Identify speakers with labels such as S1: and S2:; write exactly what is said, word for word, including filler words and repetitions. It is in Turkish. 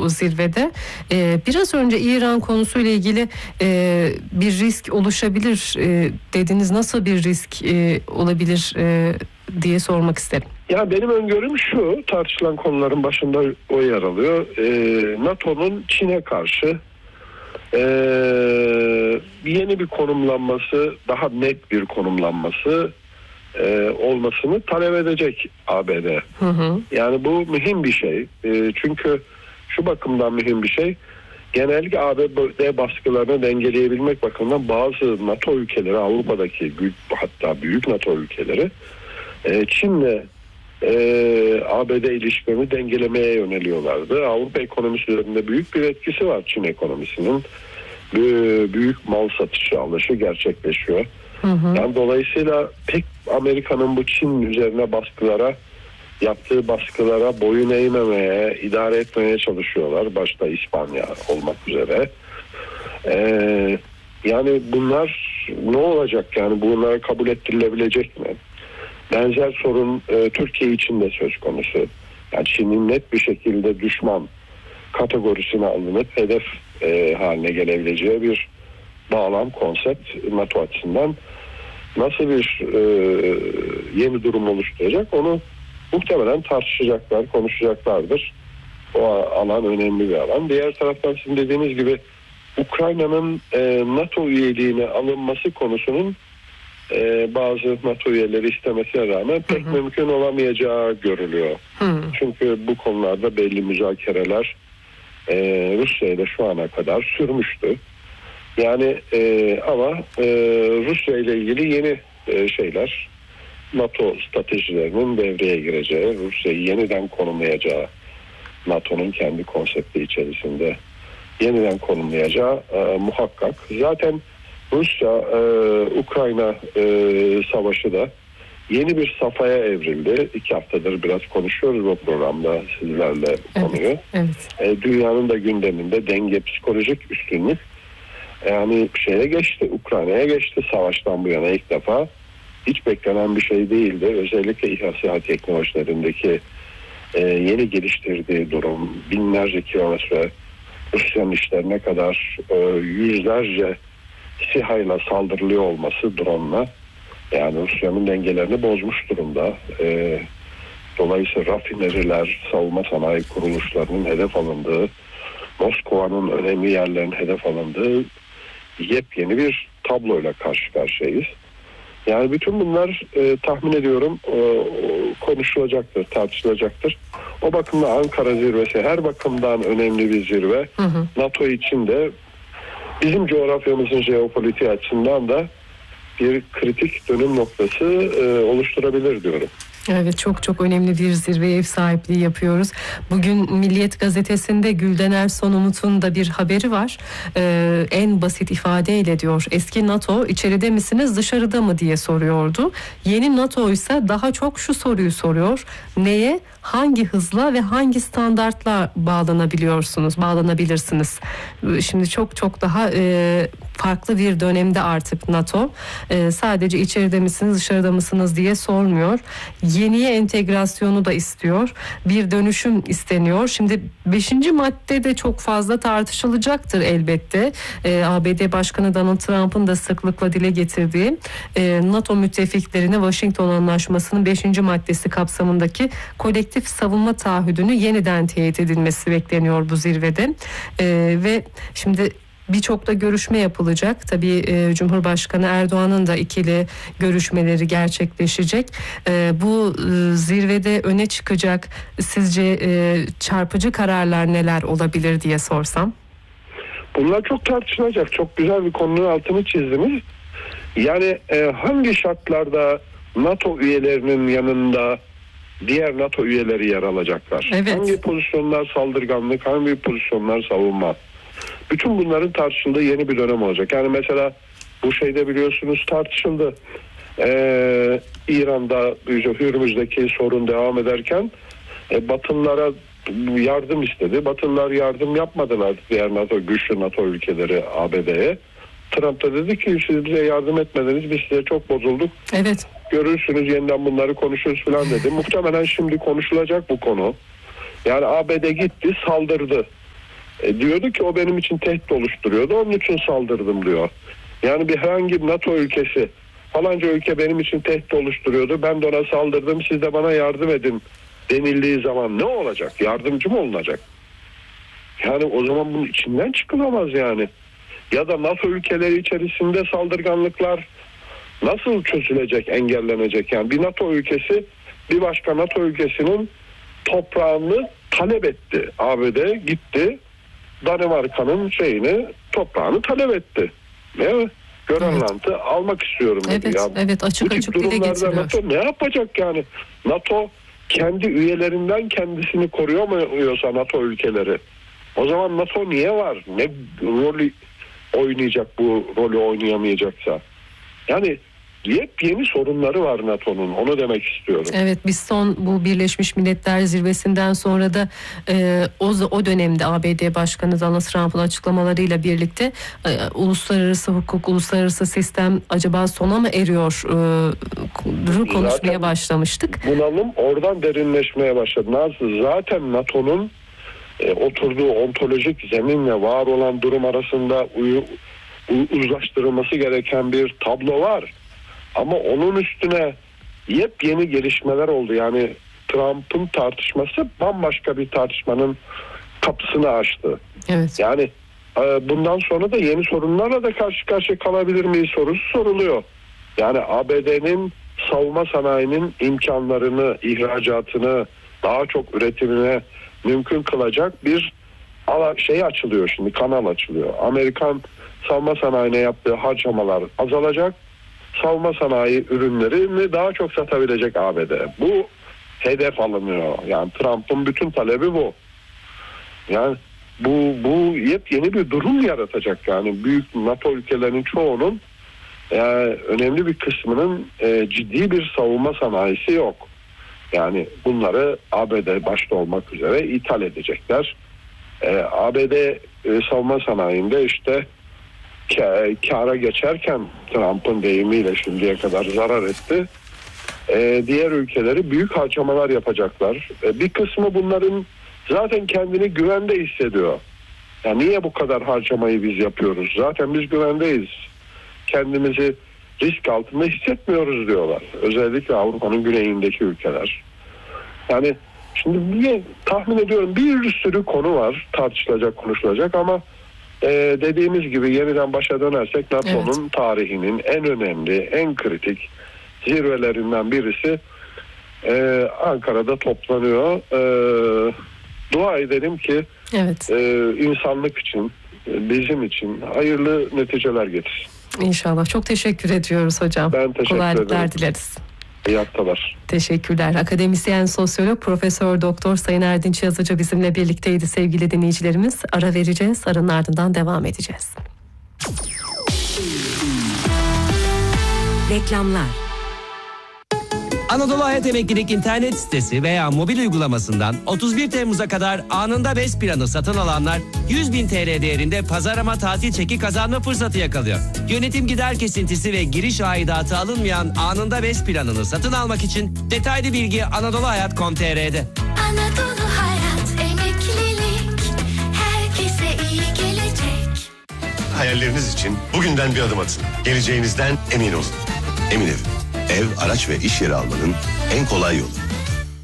S1: bu zirvede. E, biraz önce İran konusuyla ilgili e, bir risk oluşabilir e, dediniz. Nasıl bir risk e, olabilir e, diye sormak isterim.
S2: Ya benim öngörüm şu, tartışılan konuların başında o yer alıyor. E, NATO'nun Çin'e karşı e, yeni bir konumlanması, daha net bir konumlanması e, olmasını talep edecek A B D. Hı hı. Yani bu mühim bir şey. E, çünkü şu bakımdan mühim bir şey. Genellikle A B D baskılarını dengeleyebilmek bakımından bazı NATO ülkeleri, Avrupa'daki hatta büyük NATO ülkeleri Çin'le e, A B D ilişkilerini dengelemeye yöneliyorlardı. Avrupa ekonomisi üzerinde büyük bir etkisi var Çin ekonomisinin. Büyük mal satışı, alışı gerçekleşiyor. Hı hı. Yani dolayısıyla pek Amerika'nın bu Çin üzerine baskılara, yaptığı baskılara boyun eğmemeye, idare etmeye çalışıyorlar. Başta İspanya olmak üzere. Ee, yani bunlar ne olacak, yani bunlara kabul ettirilebilecek mi? Benzer sorun e, Türkiye için de söz konusu. Yani Çin'in net bir şekilde düşman kategorisine alınıp hedef e, haline gelebileceği bir bağlam, konsept NATO açısından nasıl bir e, yeni durum oluşturacak, onu muhtemelen tartışacaklar, konuşacaklardır. O alan önemli bir alan. Diğer taraftan sizin dediğiniz gibi Ukrayna'nın e, NATO üyeliğine alınması konusunun e, bazı NATO üyeleri istemesine rağmen pek hı hı. mümkün olamayacağı görülüyor. Hı hı. Çünkü bu konularda belli müzakereler e, Rusya ile şu ana kadar sürmüştü. Yani e, ama e, Rusya ile ilgili yeni e, şeyler, NATO stratejilerinin devreye gireceği, Rusya'yı yeniden konumlayacağı, NATO'nun kendi konsepti içerisinde yeniden konumlayacağı e, muhakkak. Zaten Rusya e, Ukrayna e, savaşı da yeni bir safhaya evrildi. İki haftadır biraz konuşuyoruz bu programda sizlerle bu konuyu. Evet, evet. E, dünyanın da gündeminde denge, psikolojik üstünlük yani şeye geçti, Ukrayna'ya geçti savaştan bu yana ilk defa. Hiç beklenen bir şey değildi. Özellikle İHA SİHA teknolojilerindeki e, yeni geliştirdiği durum, binlerce kilometre Rusya'nın işlerine kadar e, yüzlerce SİHA'yla saldırılıyor olması, drone'la, yani Rusya'nın dengelerini bozmuş durumda. E, dolayısıyla rafineriler, savunma sanayi kuruluşlarının hedef alındığı, Moskova'nın önemli yerlerin hedef alındığı yepyeni bir tabloyla karşı karşıyayız. Yani bütün bunlar e, tahmin ediyorum e, konuşulacaktır, tartışılacaktır. O bakımdan Ankara zirvesi her bakımdan önemli bir zirve. Hı hı. NATO için de bizim coğrafyamızın jeopolitiği açısından da bir kritik dönüm noktası e, oluşturabilir diyorum.
S1: Evet, çok çok önemli bir zirveye ev sahipliği yapıyoruz. Bugün Milliyet Gazetesi'nde Gülden Erson Umut'un da bir haberi var. Ee, en basit ifadeyle diyor, eski NATO içeride misiniz dışarıda mı diye soruyordu. Yeni NATO ise daha çok şu soruyu soruyor. Neye, hangi hızla ve hangi standartla bağlanabiliyorsunuz, bağlanabilirsiniz? Şimdi çok çok daha e, farklı bir dönemde artık NATO. E, sadece içeride misiniz dışarıda mısınız diye sormuyor. Yeniye entegrasyonu da istiyor. Bir dönüşüm isteniyor. Şimdi beşinci madde de çok fazla tartışılacaktır elbette. Ee, A B D Başkanı Donald Trump'ın da sıklıkla dile getirdiği e, NATO müttefiklerine Washington Anlaşması'nın beşinci maddesi kapsamındaki kolektif savunma taahhüdünü yeniden teyit edilmesi bekleniyor bu zirvede. Ee, ve şimdi birçok da görüşme yapılacak. Tabii e, Cumhurbaşkanı Erdoğan'ın da ikili görüşmeleri gerçekleşecek. E, bu e, zirvede öne çıkacak sizce e, çarpıcı kararlar neler olabilir diye sorsam?
S2: Bunlar çok tartışılacak. Çok güzel bir konunun altını çizdiniz. Yani e, hangi şartlarda NATO üyelerinin yanında diğer NATO üyeleri yer alacaklar? Evet. Hangi pozisyonlar saldırganlık, hangi pozisyonlar savunma? Bütün bunların tartışıldığı yeni bir dönem olacak. Yani mesela bu şeyde biliyorsunuz tartışıldı. Ee, İran'da Hürmüz'deki sorun devam ederken e, Batılılara yardım istedi. Batılılar yardım yapmadılar diğer NATO, güçlü NATO ülkeleri A B D'ye. Trump da dedi ki siz bize yardım etmediniz, biz size çok bozulduk.
S1: Evet.
S2: Görürsünüz yeniden bunları konuşuruz falan dedi. Muhtemelen şimdi konuşulacak bu konu. Yani A B D gitti, saldırdı. E, diyordu ki o benim için tehdit oluşturuyordu. Onun için saldırdım diyor. Yani bir herhangi bir NATO ülkesi falanca ülke benim için tehdit oluşturuyordu. Ben de ona saldırdım. Siz de bana yardım edin denildiği zaman ne olacak? Yardımcı mı olunacak? Yani o zaman bunun içinden çıkılamaz yani. Ya da NATO ülkeleri içerisinde saldırganlıklar nasıl çözülecek, engellenecek? Yani bir NATO ülkesi bir başka NATO ülkesinin toprağını talep etti. A B D gitti Danimarka'nın şeyini, toprağını talep etti. Değil mi? Grönland'ı evet. almak istiyorum.
S1: Evet,
S2: yani.
S1: evet açık açık dile getiriyor.
S2: NATO ne yapacak yani? NATO kendi üyelerinden kendisini koruyamıyorsa NATO ülkeleri. O zaman NATO niye var? Ne rolü oynayacak bu rolü oynayamayacaksa? Yani yepyeni sorunları var NATO'nun. Onu demek istiyorum.
S1: Evet, biz son bu Birleşmiş Milletler Zirvesi'nden sonra da e, o, o dönemde A B D Başkanı Donald Trump'ın açıklamalarıyla birlikte e, uluslararası hukuk, uluslararası sistem acaba sona mı eriyor e, konuşmaya zaten başlamıştık.
S2: Bunalım oradan derinleşmeye başladı. Nasıl? Zaten NATO'nun e, oturduğu ontolojik zeminle var olan durum arasında uyu, uzlaştırılması gereken bir tablo var. Ama onun üstüne yepyeni gelişmeler oldu. Yani Trump'ın tartışması bambaşka bir tartışmanın kapısını açtı.
S1: Evet.
S2: Yani bundan sonra da yeni sorunlarla da karşı karşıya kalabilir miyiz sorusu soruluyor. Yani A B D'nin savunma sanayinin imkanlarını, ihracatını, daha çok üretimine mümkün kılacak bir şey açılıyor şimdi, kanal açılıyor. Amerikan savunma sanayine yaptığı harcamalar azalacak. Savunma sanayi ürünlerini daha çok satabilecek A B D. Bu hedef alınıyor. Yani Trump'ın bütün talebi bu. Yani bu bu yepyeni bir durum yaratacak. Yani büyük NATO ülkelerinin çoğunun yani önemli bir kısmının e, ciddi bir savunma sanayisi yok. Yani bunları A B D başta olmak üzere ithal edecekler. E, A B D e, savunma sanayinde işte kâra geçerken Trump'ın deyimiyle şimdiye kadar zarar etti. Ee, diğer ülkeleri büyük harcamalar yapacaklar. Ee, bir kısmı bunların zaten kendini güvende hissediyor. Yani niye bu kadar harcamayı biz yapıyoruz? Zaten biz güvendeyiz. Kendimizi risk altında hissetmiyoruz diyorlar. Özellikle Avrupa'nın güneyindeki ülkeler. Yani şimdi niye tahmin ediyorum bir sürü konu var tartışılacak, konuşulacak ama Ee, dediğimiz gibi yeniden başa dönersek NATO'nun evet. tarihinin en önemli, en kritik zirvelerinden birisi e, Ankara'da toplanıyor. E, dua edelim ki
S1: evet.
S2: e, insanlık için, bizim için hayırlı neticeler getirsin.
S1: İnşallah. Çok teşekkür ediyoruz hocam.
S2: Ben teşekkür
S1: Kolaylıklar
S2: ederim.
S1: dileriz.
S2: İyi haftalar.
S1: Teşekkürler. Akademisyen, sosyolog, Profesör Doktor Sayın Erdinç Yazıcı bizimle birlikteydi sevgili dinleyicilerimiz. Ara vereceğiz. Aranın ardından devam edeceğiz.
S3: Reklamlar.
S4: Anadolu Hayat Emeklilik internet sitesi veya mobil uygulamasından otuz bir Temmuz'a kadar anında BES planı satın alanlar yüz bin T L değerinde pazarlama tatil çeki kazanma fırsatı yakalıyor. Yönetim gider kesintisi ve giriş aidatı alınmayan anında BES planını satın almak için detaylı bilgi anadolu hayat nokta com nokta t r'de.
S5: Anadolu Hayat Emeklilik, herkese iyi gelecek.
S6: Hayalleriniz için bugünden bir adım atın. Geleceğinizden emin olun. Emin Ev. Ev, araç ve iş yeri almanın en kolay yolu.